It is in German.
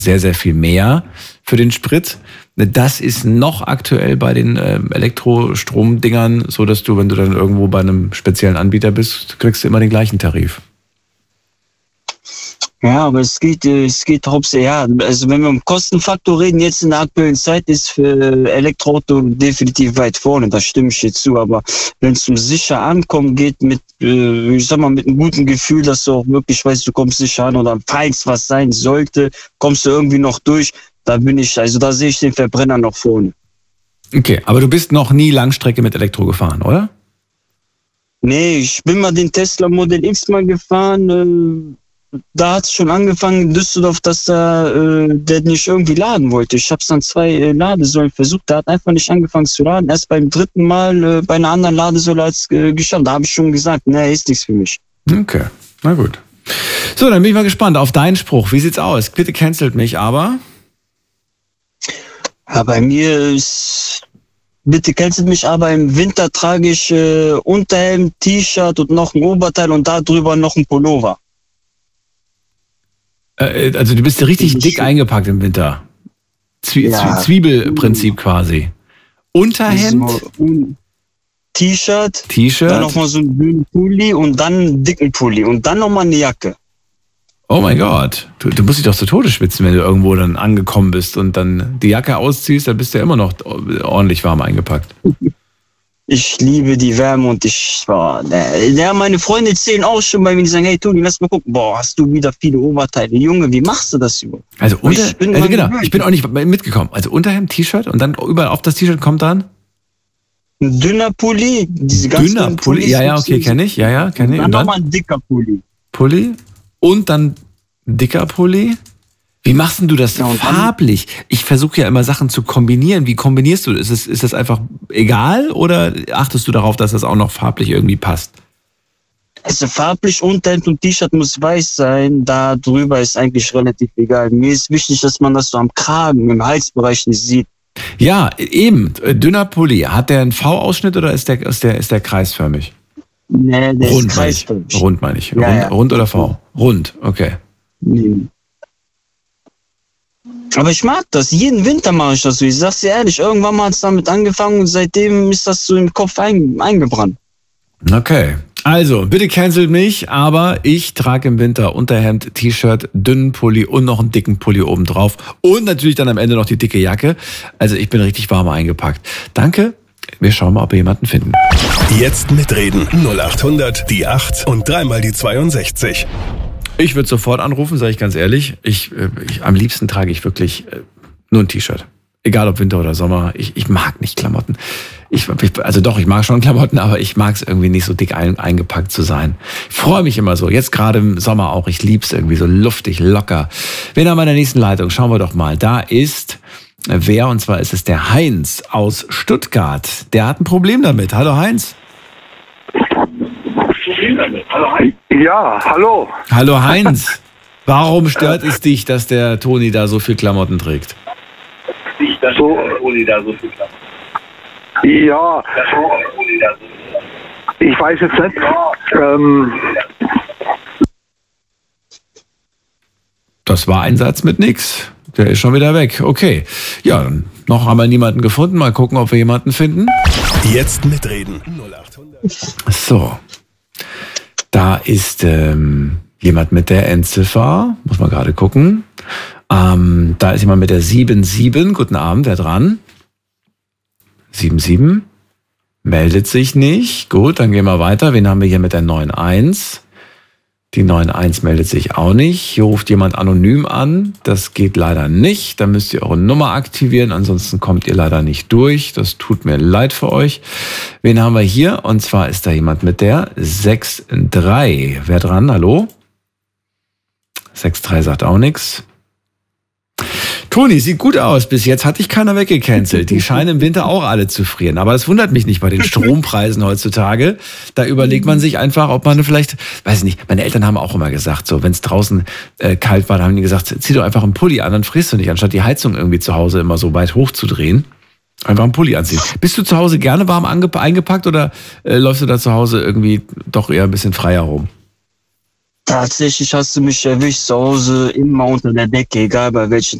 sehr, sehr viel mehr für den Sprit. Das ist noch aktuell bei den Elektrostromdingern so, dass du, wenn du dann irgendwo bei einem speziellen Anbieter bist, kriegst du immer den gleichen Tarif. Ja, aber es geht hauptsächlich, ja, also wenn wir um Kostenfaktor reden, jetzt in der aktuellen Zeit ist für Elektroauto definitiv weit vorne, da stimme ich dir zu, aber wenn es um sicher ankommen geht, mit, ich sag mal, mit einem guten Gefühl, dass du auch wirklich weißt, du kommst sicher an oder falls was sein sollte, kommst du irgendwie noch durch, da sehe ich den Verbrenner noch vorne. Okay, aber du bist noch nie Langstrecke mit Elektro gefahren, oder? Nee, ich bin mal den Tesla Model X mal gefahren, da hat es schon angefangen in Düsseldorf, dass der nicht irgendwie laden wollte. Ich habe es an 2 Ladesäulen versucht, der hat einfach nicht angefangen zu laden. Erst beim 3. Mal bei einer anderen Ladesäule hat es geschafft. Da habe ich schon gesagt, nee, ist nichts für mich. Okay, na gut. So, dann bin ich mal gespannt auf deinen Spruch. Wie sieht's aus? Bitte cancelt mich, aber... Ja, bei mir ist... Bitte cancelt mich, aber im Winter trage ich Unterhemd, T-Shirt und noch ein Oberteil und da drüber noch ein Pullover. Also du bist richtig dick eingepackt im Winter. Zwiebelprinzip quasi. Unterhemd? T-Shirt, dann nochmal so einen dünnen Pulli und dann einen dicken Pulli und dann nochmal eine Jacke. Oh mein Gott, du musst dich doch zu Tode schwitzen, wenn du irgendwo dann angekommen bist und dann die Jacke ausziehst, dann bist du ja immer noch ordentlich warm eingepackt. Ich liebe die Wärme und meine Freunde zählen auch schon bei mir, die sagen, hey Toni, lass mal gucken, boah, hast du wieder viele Oberteile. Junge, wie machst du das überhaupt? Also ich bin auch nicht mitgekommen. Also Unterhemd, T-Shirt und dann überall auf das T-Shirt kommt dann? Ein dünner Pulli. Dünner Pulli, ja, okay, kenne ich. Ja, kenne ich. Und dann nochmal ein dicker Pulli. Pulli und dann dicker Pulli. Wie machst denn du das farblich? Ich versuche ja immer Sachen zu kombinieren. Wie kombinierst du das? Ist das einfach egal oder achtest du darauf, dass das auch noch farblich irgendwie passt? Also farblich Unterhemd und T-Shirt muss weiß sein. Da drüber ist eigentlich relativ egal. Mir ist wichtig, dass man das so am Kragen, im Halsbereich nicht sieht. Ja, eben. Dünner Pulli. Hat der einen V-Ausschnitt oder ist der kreisförmig? Nee, der ist kreisförmig. Rund meine ich. Ja, rund oder V? Rund, okay. Nee. Aber ich mag das. Jeden Winter mache ich das so. Ich sag's dir ehrlich, irgendwann mal hat es damit angefangen und seitdem ist das so im Kopf eingebrannt. Okay. Also, bitte cancelt mich, aber ich trage im Winter Unterhemd, T-Shirt, dünnen Pulli und noch einen dicken Pulli oben drauf. Und natürlich dann am Ende noch die dicke Jacke. Also ich bin richtig warm eingepackt. Danke. Wir schauen mal, ob wir jemanden finden. Jetzt mitreden. 0800 die 8 und 3 mal die 62. Ich würde sofort anrufen, sage ich ganz ehrlich. Am liebsten trage ich wirklich nur ein T-Shirt. Egal ob Winter oder Sommer. Ich mag nicht Klamotten. Ich mag schon Klamotten, aber ich mag es irgendwie nicht so dick eingepackt zu sein. Ich freue mich immer so. Jetzt gerade im Sommer auch. Ich liebe es irgendwie so luftig, locker. Wen haben wir in der nächsten Leitung? Schauen wir doch mal. Da ist wer? Und zwar ist es der Heinz aus Stuttgart. Der hat ein Problem damit. Hallo Heinz. Ja, hallo. Hallo Heinz. Warum stört es dich, dass der Toni da so viel Klamotten trägt? Ja, ich weiß jetzt nicht. Das war ein Satz mit nix. Der ist schon wieder weg. Okay. Ja, dann noch haben wir niemanden gefunden. Mal gucken, ob wir jemanden finden. Jetzt mitreden. 0800. So. Da ist jemand mit der Endziffer. Muss man gerade gucken. Da ist jemand mit der 77. Guten Abend, wer dran? 77. Meldet sich nicht. Gut, dann gehen wir weiter. Wen haben wir hier mit der 91? Die 91 meldet sich auch nicht. Hier ruft jemand anonym an. Das geht leider nicht. Da müsst ihr eure Nummer aktivieren. Ansonsten kommt ihr leider nicht durch. Das tut mir leid für euch. Wen haben wir hier? Und zwar ist da jemand mit der 63. Wer dran? Hallo? 63 sagt auch nichts. Toni, sieht gut aus. Bis jetzt hat dich keiner weggecancelt. Die scheinen im Winter auch alle zu frieren. Aber das wundert mich nicht bei den Strompreisen heutzutage. Da überlegt man sich einfach, ob man vielleicht, weiß ich nicht, meine Eltern haben auch immer gesagt, so, wenn es draußen kalt war, dann haben die gesagt, zieh doch einfach einen Pulli an, dann frierst du nicht, anstatt die Heizung irgendwie zu Hause immer so weit hoch zu drehen. Einfach einen Pulli anziehen. Bist du zu Hause gerne warm eingepackt oder läufst du da zu Hause irgendwie doch eher ein bisschen freier rum? Tatsächlich hast du mich erwischt, zu Hause immer unter der Decke, egal bei welchem